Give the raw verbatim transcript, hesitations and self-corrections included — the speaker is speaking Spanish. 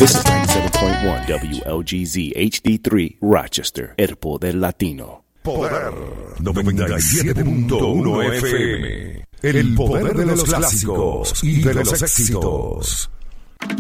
This is ninety-seven point one W L G Z H D three Rochester, el poder latino. Poder noventa y siete punto uno F M. El poder de los clásicos y de los éxitos.